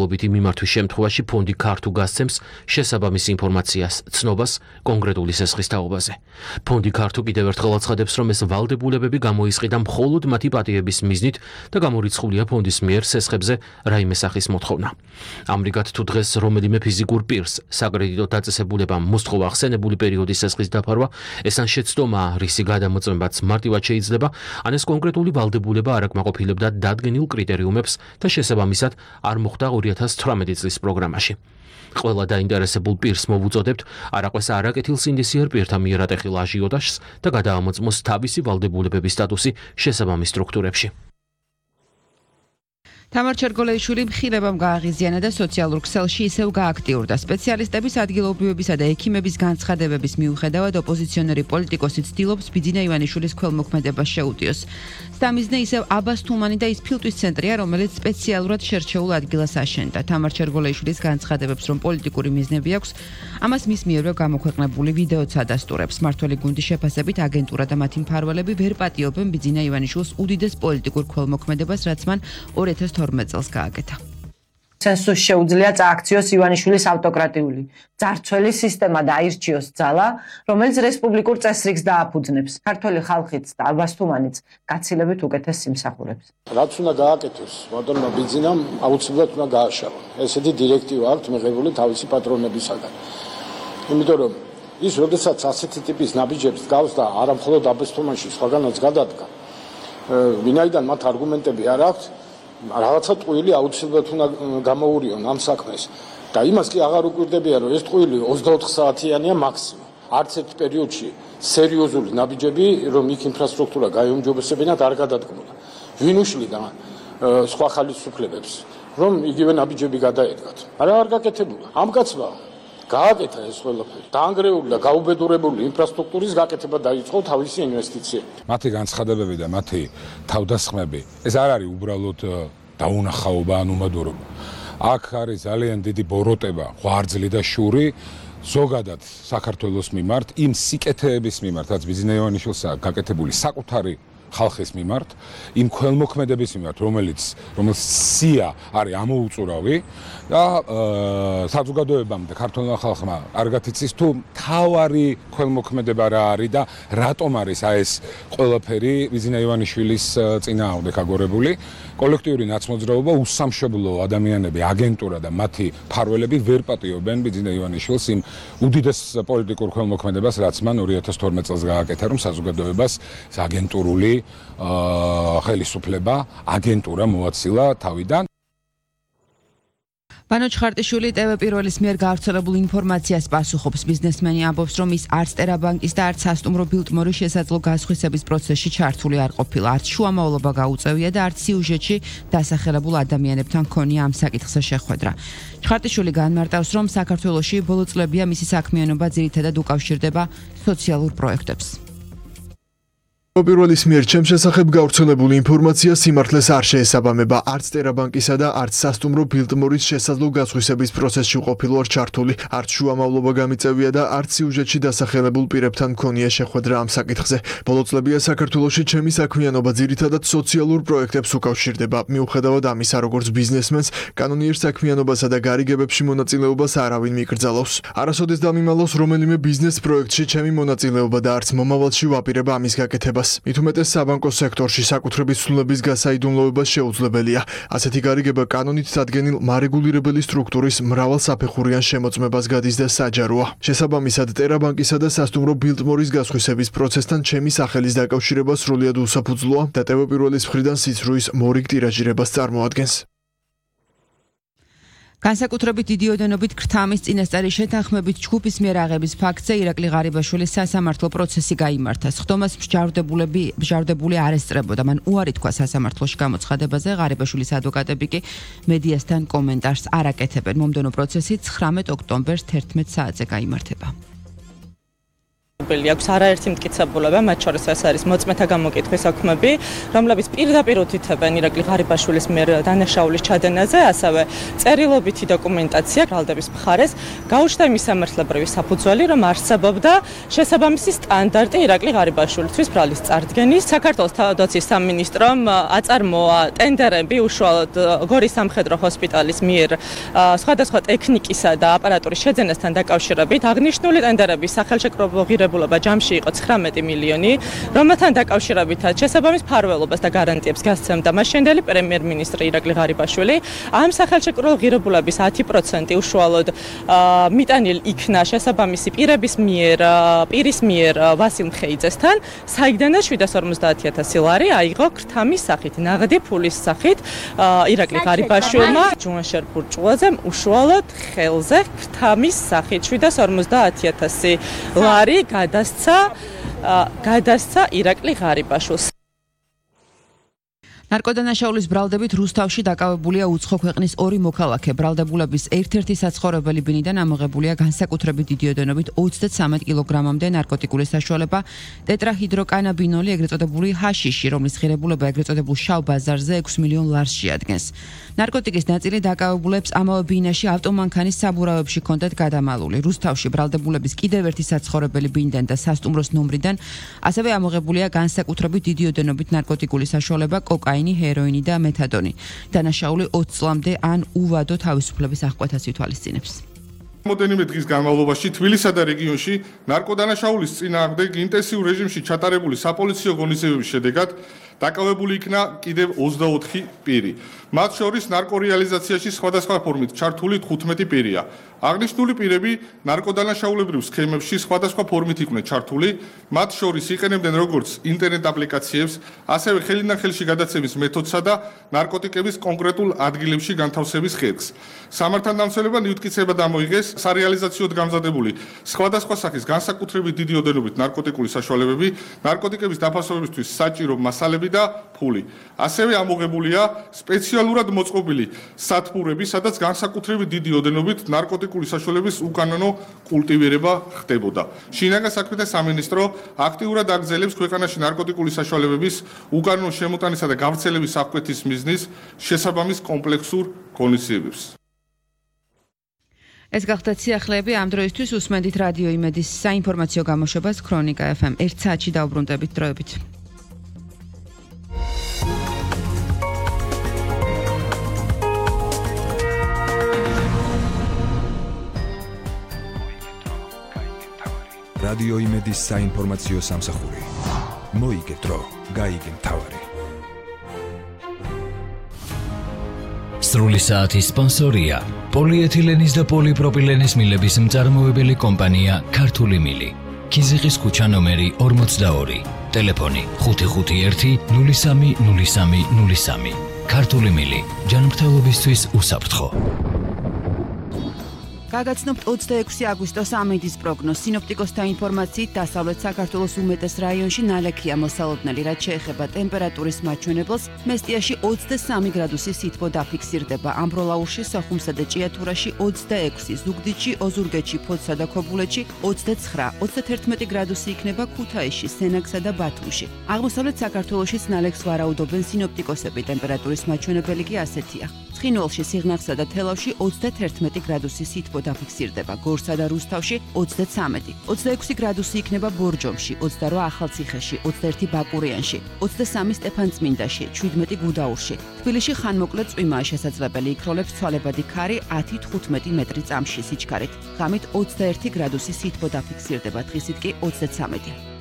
ადგილობითი მიმართვის შემთხვევაში ფონდი ქართულ გასცემს შესაბამის ინფორმაციას, ცნობას კონკრეტული სესხის თაობაზე. ფონდი ქართულ კიდევ ერთხელ აცხადებს, რომ ეს ვალდებულებები გამოისყიდა მხოლოდ მათი პატიების მიზნით და გამორიცხულია ფონდის მიერ სესხებზე რაიმე სახის მოთხოვნა. ამრიგად, თუ დღეს რომელიმე ფიზიკურ პირს საკრედიტო დაწესებულებამ მოსთხოვა ახსენებული პერიოდის სესხის დაფარვა, ეს ან შეცდომა, რისი გადამოწმებაც მარტივად შეიძლება, ან ეს კონკრეტული ვალდებულება არ აკმაყოფილებდა დადგენილ კრიტერიუმებს და შესაბამისად არ მოხდა 2018 წლის პროგრამაში. ყველა დაინტერესებულ პირს მოვუწოდებთ არაყვეს არაკეთილ სინდისიერ პირთა მიერ ატეხილ აჟიოტაჟს და გადაამოწმოს თავისი ვალდებულებების სტატუსი შესაბამის სტრუქტურებში. თამარ ჩერგოლეიშვილი მხილებამ გააღიზიანა და სოციალურ ქსელში ისევ გააქტიურდა. სპეციალისტების ადგილობრივებისა და ექიმების განცხადებების მიუხედავად ოპოზიციონერი პოლიტიკოსი ცდილობს ბიძინა ივანიშვილის ქველმოქმედებას შეუტიოს. სამიზნე ისევ აბას თუმანი და ის ფილტვის ცენტრია, რომელიც სპეციალურად შერჩეულ ადგილას აშენდა. თამარ ჩერგოლეიშვილის განცხადებებს, რომ პოლიტიკური მიზნები აქვს, ამას მის მიერვე გამოქვეყნებული ვიდეოც ადასტურებს. მართველი გუნდის შეფასებით აგენტურა და მათი მფარველები ვერ პატიობენ ბიძინა ივანიშვილს უდიდეს პოლიტიკურ ქველმოქმედებას, რაც მან 2012 წელს გააკეთა. ცენსუსს შეუძლია წააქციოს ივანიშვილის ავტოკრატიული ძარცველი სისტემა და აირჩიოს ძალა, რომელიც რესპუბლიკურ წესრიგს დააფუძნებს. ქართველი ხალხიც და აბას თუმანიც გაცილებით უკეთეს სიმსახურებს. რაც უნდა გააკეთოს, ბატონმა ბიძინამ აუცილებლად უნდა გააშალოს. ესეთი დირექტივა აქვს მიღებული თავისი პატრონებისაგან. იმიტომ რომ ის როდესაც ასეთი ტიპის ნაბიჯებს გავს და არა მხოლოდ აბას თუმანში, სხვაგანაც გადადგა, ვინაიდან მათ არგუმენტები არ აქვს, რაღაცა ტყუილი აუცილებლად უნდა გამოურიონ ამ საქმეს და იმას კი აღარ უკვირდებიან, რომ ეს ტყუილი 24 საათიანია მაქსიმუმ. არც ერთ პერიოდში სერიოზული ნაბიჯები, რომ იქ ინფრასტრუქტურა გაიუმჯობესებინათ, არ გადადგმულა. ვინ უშლიდა სხვა ხალისუფლებებს, რომ იგივე ნაბიჯები გადაედგათ. არა, არ გაკეთებულა. ამ კაცმა გააკეთა ეს ყველაფერი. დაანგრეული და გაუბედურებული ინფრასტრუქტურის გაკეთება დაიწყო თავისი ინვესტიციები. მათი განცხადებები და მათი თავდასხმები, ეს არ არის უბრალოდ დაუნახაობა ან უმადურობა. აქ არის ძალიან დიდი ბოროტება, ღვარძლი და შური ზოგადად საქართველოს მიმართ, იმ სიკეთეების მიმართ, რაც ბიძინა ივანიშვილსა გაკეთებული საკუთარი ხალხის მიმართ, იმ ქველმოქმედების მიმართ, რომელიც სია არის ამოუწურავი და საზოგადოებამ და ქართველმა ხალხმა კარგად იცის თუ თავარი ქველმოქმედება რა არის და რატომ არის ეს ყველაფერი ბიძინა ივანიშვილის წინააღმდეგ აგორებული. კოლექტიური ნაცმოძრაობა, უსამშობლო ადამიანები, აგენტურა და მათი მფარველები ვერ პატიობენ ბიძინა ივანიშვილს იმ უდიდეს პოლიტიკურ ქველმოქმედებას, რაც მან 2012 წელს გააკეთა, რომ საზოგადოებას აგენტურული ხელისუფლება აგენტურა მოაცილა თავიდან. ბანო ჩხარტიშვილი TV1-ის მიერ გავრცელებულ ინფორმაციას პასუხობს. ბიზნესმენი ამბობს, რომ ის არც ტერაბანკის და არც სასტუმრო ბილტმორის შესაძლო გასხვისების პროცესში ჩართული არ ყოფილა. არც შუამავლობა გაუწევია და არც სიუჟეტში დასახელებულ ადამიანებთან ქონია ამ საკითხზე შეხვედრა. ჩხარტიშვილი განმარტავს, რომ საქართველოში ბოლო წლებია მისი საქმიანობა ძირითადად უკავშირდება სოციალურ პროექტებს. პირველის მიერ ჩემს შესახებ გავრცელებული ინფორმაცია სიმართლეს არ შეესაბამება. არც ტერაბანკისა და არც სასტუმრო ბილტმორის შესაძლო გასხვისების პროცესში ყოფილი ვარ ჩართული. არც შუამავლობა გამიწევია და არც სიუჟეტში დასახელებულ პირებთან მქონია შეხვედრა ამ საკითხზე. ბოლო წლებია საქართველოში ჩემი საქმიანობა ძირითადად სოციალურ პროექტებს უკავშირდება. მიუხედავად ამისა, როგორც ბიზნესმენს, კანონიერ საქმიანობასა და გარიგებებში მონაწილეობას არავინ მიკრძალავს. არასოდეს დამიმალავს რომელიმე ბიზნეს პროექტში ჩემი მონაწილეობა და არც მომავალში ვაპირებ ამის გაკეთებას. მით უმეტეს საბანკო სექტორში საკუთრების ცვლილების გასაიდუმლოება შეუძლებელია. ასეთი გარიგება კანონით დადგენილ მარეგულირებელი სტრუქტურის მრავალსაფეხურიან შემოწმებას გადის და საჯაროა. შესაბამისად, ტერაბანკისა და სასტუმრო ბილტმორის გასხვისების პროცესთან ჩემი სახელის დაკავშირება სრულიად უსაფუძვლოა და TV1-ის მხრიდან სიცრუის მორიგ ტირაჟირებას წარმოადგენს. განსაკუთრებით დიდი ოდენობით ქრთამის წინასწარი შეთანხმებით ჯგუფის მიერ აღების ფაქტზე ირაკლი ღარიბაშვილის სასამართლო პროცესი გაიმართა. სხდომას მჟავდებული არ ესწრებოდა. მან უარი თქვა სასამართლოში გამოცხადებაზე. ღარიბაშვილის ადვოკატები კი მედიასთან კომენტარს არ აკეთებენ. მომდევნო პროცესი 19 ოქტომბერს 11 საათზე გაიმართება. აქვს არაერთი მტკიცებულება, მათ შორის ეს არის მოწმეთა გამოკითხვის საქმეები, რომლებიც პირდაპირ უთითებენ ირაკლი ღარიბაშვილის მიერ დანაშაულის ჩადენაზე, ასევე წერილობითი დოკუმენტაცია ბრალდების მხარეს გაუჩნდა იმის სამართლებრივი საფუძველი, რომ არსებობდა შესაბამისი სტანდარტი ირაკლი ღარიბაშვილისთვის ბრალის წარდგენის. საქართველოს თავდაცვის სამინისტრომ აწარმოა ტენდერები უშუალოდ გორის სამხედრო ჰოსპიტალის მიერ სხვადასხვა ტექნიკისა და აპარატურის შეძენასთან დაკავშირებით. აღნიშნული ტენდერების სახელშეკრულებულ ღირებულება ჯამში იყო 19 მილიონი, რომელთან დაკავშირებითაც შესაბამის მფარველობას და გარანტიებს გასცემდა მაშინდელი პრემიერ-მინისტრი ირაკლი ღარიბაშვილი. ამ სახელშეკრულებულ ღირებულების 10% უშუალოდ მიტანილ იქნა შესაბამისი პირის მიერ ვასილ მხეიძესთან, საიდანაც 750,000 ლარი აიღო ქრთამის სახით, ნაღდი ფულის სახით ირაკლი ღარიბაშვილმა ჯუანშერ ბურჭულაძემ უშუალოდ ხელზე ქრთამის სახით 750,000 ლარი გადასცა ირაკლი ღარიბაშვილს. ნარკოდანაშაულის ბრალდებით რუსთავში დაკავებულია უცხო ქვეყნის 2 მოქალაქე. ბრალდებულების ერთ-ერთი საცხოვრებელი ბინიდან ამოღებულია განსაკუთრებით დიდი ოდენობით 33 კილოგრამამდე ნარკოტიკული საშუალება ტეტრაჰიდროკანაბინოლი, ეგრეთ წოდებული ჰაშიში, რომლის ღირებულება ეგრეთ წოდებულ შავ ბაზარზე 6 მილიონ ლარს შეადგენს. ნარკოტიკის ნაწილი დაკავებულებს ამავე ბინაში ავტომანქანის საბურავებში ჰქონდათ გადამალული. რუსთავში ბრალდებულების კიდევ ერთი საცხოვრებელი ბინიდან და სასტუმროს ნომრიდან ასევე ამოღებულია განსაკუთრებით დიდი ოდენობით ნარკოტიკული საშუალება კოკაინი, ჰეროინი და მეთადონი. დანაშაული 20 წლამდე ან უვადო თავისუფლების აღკვეთას ითვალისწინებს. მოდენიმე დღის განმავლობაში თბილისსა და რეგიონში ნარკოდანაშაულის წინააღმდეგ ინტენსიურ რეჟიმში ჩატარებული საპოლიციო ღონისძიებების შედეგად დაკავებული იქნა კიდევ 24 პირი. მათ შორის ნარკორეალიზაციაში სხვადასხვა ფორმით ჩართული 15 პირია. აღნიშნული პირები ნარკოდანაშაულებრივ სქემებში სხვადასხვა ფორმით იყვნენ ჩართული, მათ შორის იყენებდნენ როგორც ინტერნეტ აპლიკაციებს, ასევე ხელიდან-ხელში გადაცემის მეთოდსა და ნარკოტიკების კონკრეტულ ადგილებში განთავსების ხერხს. სამართალდამცველებმა მიუთითება დამოიღეს სარეალიზაციოდ გამზადებული სხვადასხვა სახის განსაკუთრებით დიდი ოდენობით ნარკოტიკული საშუალებები, ნარკოტიკების დაფასებისთვის საჭირო მასალები და ფული. ასევე ამოღებულია სპეციალურად მოწყობილი სათბურები, სადაც განსაკუთრებით დიდი ოდენობით ნარკოტიკული საშუალების უკანონო კულტივირება ხდებოდა. შინაგან საქმეთა სამინისტრო აქტიურად აგრძელებს ქვეყანაში ნარკოტიკული საშუალებების უკანონო შემოტანისა და გავრცელების აღკვეთის მიზნის შესაბამის კომპლექსურ ღონისძიებებს. ეს გახდათ სიახლეები ამ დროისთვის. უსმენთ რადიო იმედის საინფორმაციო გამოშვებას ქრონიკა FM 1 საათში დაუბრუნდებით დროებით. რადიო იმედის საინფორმაციო სამსახური. მოიგე დრო, გაიგე მთავარი. სრული საათის სპონსორია პოლიეთილენის და პოლიპროპილენის მილების მწარმოებელი კომპანია ქართული მილი. ქიზიყის ქუჩა ნომერი 42. ტელეფონი 551 03 03 03. ქართული მილი. ჯანმრთელობისთვის უსაფრთხო. გაგაცნობთ 26 აგვისტოს ამინდის პროგნოზ. სინოპტიკოსთა ინფორმაციით დასავლეთ საქართველოს უმეტეს რაიონში ნალექია მოსალოდნელი, რაც შეეხება ტემპერატურის მაჩვენებელს. მესტიაში 23 გრადუსი სითბო დაფიქსირდება. ამბროლაურში, სოხუმსა და ჭიათურაში 26, ზუგდიდში, ოზურგეთში, ფოთსა და ქობულეთში 29, 31 გრადუსი იქნება ქუთაისში, სენაკსა და ბათუმში. აღმოსავლეთ საქართველოშიც ნალექს ვარაუდობენ სინოპტიკოსები. ტემპერატურის მაჩვენებელი კი ასეთია. ცხინვალში, სიღნაღსა და თელავში 31 გრადუსი სითბო დაფიქსირდება. გორსა და რუსთავში 33, 26 გრადუსი იქნება ბორჯომში, 28 ახალციხეში, 21 ბაკურიანში, 23 სტეფანწმინდაში, 17 გუდაურში. თბილისში ხანმოკლე წვიმაა შესაძლებელი, იქროლებს ცვალებადი ქარი 10-15 მეტრი წამში სიჩქარით. ღამით 21 გრადუსი სითბო დაფიქსირდება, დღისით კი 33.